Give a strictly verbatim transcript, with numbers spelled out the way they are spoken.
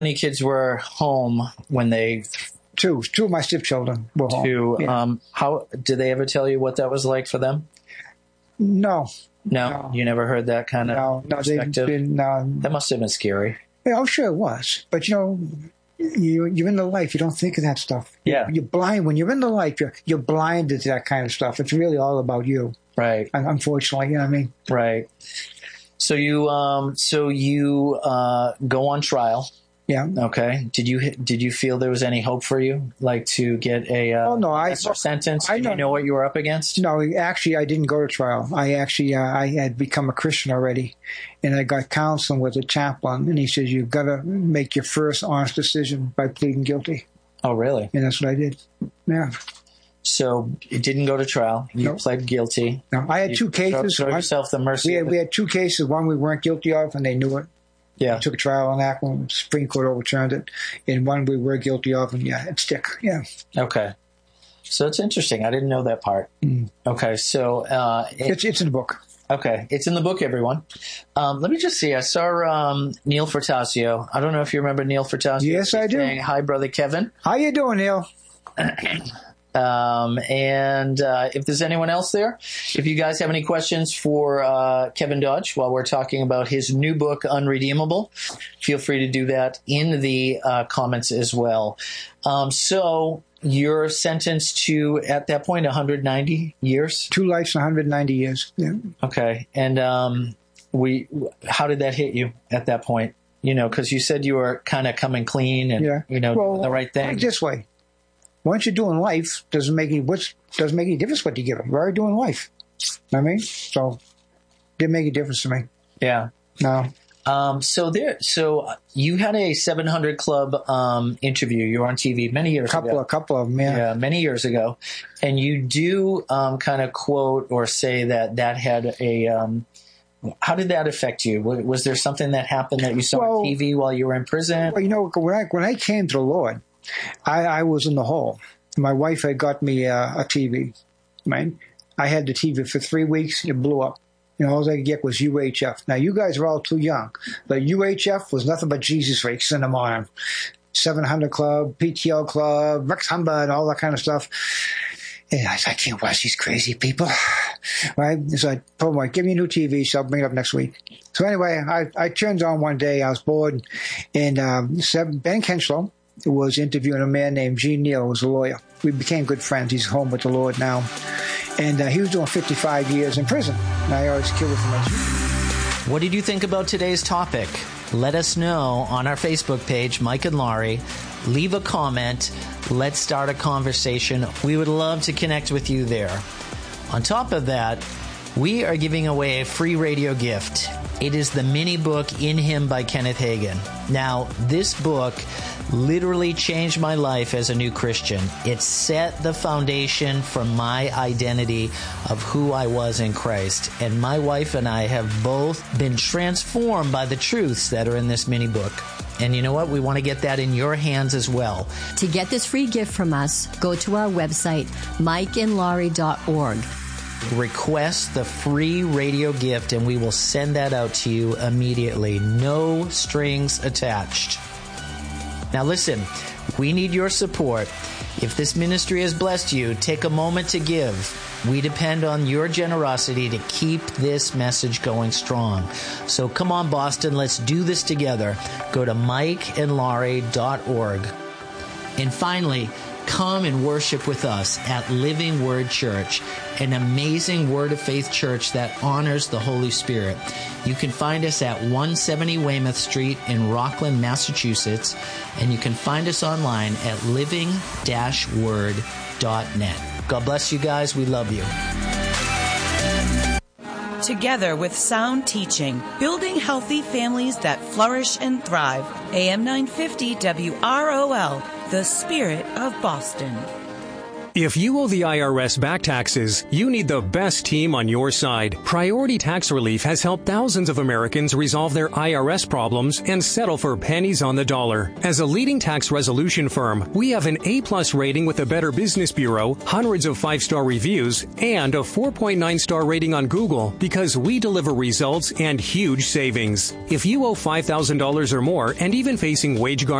many kids were home when they... Two. Two of my stepchildren were home. Two. Yeah. Um, how, did they ever tell you what that was like for them? No. No? No. You never heard that kind of No, no, they've perspective? been... Uh, That must have been scary. yeah, oh, sure it was. But, you know... You, you're in the life. You don't think of that stuff. Yeah. You're blind. When you're in the life, you're, you're blinded to that kind of stuff. It's really all about you. Right. Unfortunately, you know what I mean? Right. So you, um, so you uh, go on trial. Yeah. Okay. Did you did you feel there was any hope for you, like to get a uh, oh, no, I, lesser sentence? I Did know, you know what you were up against? No, actually, I didn't go to trial. I actually uh, I had become a Christian already, and I got counseling with a chaplain, and he says you've got to make your first honest decision by pleading guilty. Oh, really? And that's what I did. Yeah. So it didn't go to trial. You Nope. pled guilty. No, I had You two cases. Throw, throw yourself the mercy. We had, of the- we had two cases. One we weren't guilty of, and they knew it. yeah. Took a trial on that one. The Supreme Court overturned it. And one we were guilty of, and yeah, it stick. Yeah. Okay. So it's interesting. I didn't know that part. Mm. Okay. So uh, it, It's it's in the book. okay, it's in the book, everyone. Um, let me just see. I saw um, Neil Furtasio. I don't know if you remember Neil Furtasio. Yes, I do. Saying, hi, brother Kevin. How you doing, Neil? Um, and uh, if there's anyone else there, if you guys have any questions for uh, Kevin Dodge while we're talking about his new book, Unredeemable, feel free to do that in the uh, comments as well. Um, so you're sentenced to, at that point, one hundred ninety years? Two lives and one hundred ninety years. Yeah. Okay. And um, we, how did that hit you at that point? You know, because you said you were kind of coming clean and, Yeah. you know, Well, doing the right thing. This way. Once you're doing life, doesn't make any what's doesn't make any difference what you give it. You're already doing life. Know what I mean? So didn't make a difference to me. Yeah. No. Um, so there, so you had a seven hundred Club um, interview. You were on T V many years A couple ago. a couple of them, yeah. Yeah, many years ago, and you do um, kind of quote or say that that had a. Um, how did that affect you? Was, was there something that happened that you saw Well, on T V while you were in prison? Well, you know, when I when I came to the Lord, I, I was in the hole. My wife had got me a, a T V. Right? I had the T V for three weeks. It blew up. You know, all I could get was U H F. Now, you guys are all too young. But U H F was nothing but Jesus freaks in the morning. seven hundred Club, P T L Club, Rex Humbug, all that kind of stuff. And I said, I can't watch these crazy people. Right? So I told my wife, give me a new T V, so I'll bring it up next week. So anyway, I, I turned on one day. I was bored. And um, Ben Kenchlow was interviewing a man named Gene Neal, who was a lawyer. We became good friends. He's home with the Lord now. And uh, he was doing fifty-five years in prison. And I always killed it for my What did you think about today's topic? Let us know on our Facebook page, Mike and Laurie. Leave a comment. Let's start a conversation. We would love to connect with you there. On top of that, we are giving away a free radio gift. It is the mini book In Him by Kenneth Hagin. Now, this book literally changed my life as a new Christian. It set the foundation for my identity of who I was in Christ. And my wife and I have both been transformed by the truths that are in this mini book. And you know what? We want to get that in your hands as well. To get this free gift from us, go to our website, mike and laurie dot org. Request the free radio gift and we will send that out to you immediately. No strings attached. Now listen, we need your support. If this ministry has blessed you, take a moment to give. We depend on your generosity to keep this message going strong. So come on, Boston, let's do this together. Go to mike and laurie dot org. And finally, come and worship with us at Living Word Church, an amazing Word of Faith church that honors the Holy Spirit. You can find us at one seventy Weymouth Street in Rockland, Massachusetts, and you can find us online at living dash word dot net. God bless you guys. We love you. Together with sound teaching, building healthy families that flourish and thrive. A M nine fifty W R O L, the Spirit of Boston. If you owe the I R S back taxes, you need the best team on your side. Priority Tax Relief has helped thousands of Americans resolve their I R S problems and settle for pennies on the dollar. As a leading tax resolution firm, we have an A-plus rating with the Better Business Bureau, hundreds of five-star reviews, and a four point nine star rating on Google because we deliver results and huge savings. If you owe five thousand dollars or more and even facing wage garnishment,